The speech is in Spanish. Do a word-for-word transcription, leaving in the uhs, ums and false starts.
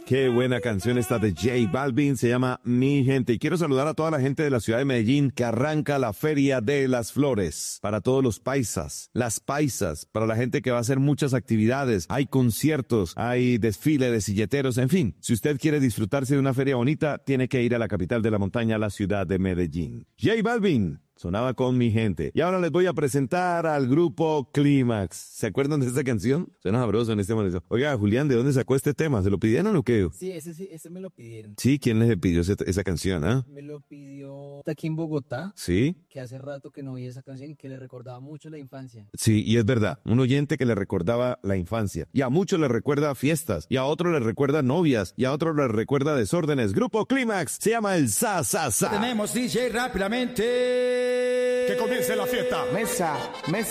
Qué buena canción esta de J Balvin, se llama Mi Gente. Y quiero saludar a toda la gente de la ciudad de Medellín que arranca la Feria de las Flores. Para todos los paisas, las paisas, para la gente que va a hacer muchas actividades. Hay conciertos, hay desfile de silleteros, en fin. Si usted quiere disfrutarse de una feria bonita, tiene que ir a la capital de la montaña, la ciudad de Medellín. J Balvin sonaba con Mi Gente. Y ahora les voy a presentar al grupo Clímax. ¿Se acuerdan de esta canción? Suena sabroso en este momento. Oiga, Julián, ¿de dónde sacó este tema? ¿Se lo pidieron o qué? Sí, ese sí, ese me lo pidieron. Sí, ¿quién les pidió ese, esa canción, ah? Me lo pidió aquí en Bogotá. Sí. Que hace rato que no oí esa canción y que le recordaba mucho la infancia. Sí, y es verdad. Un oyente que le recordaba la infancia. Y a muchos le recuerda fiestas. Y a otros le recuerda novias. Y a otros le recuerda desórdenes. Grupo Clímax se llama el Sa Sa Sa. Tenemos D J rápidamente. Que comience la fiesta. Mesa, mesa.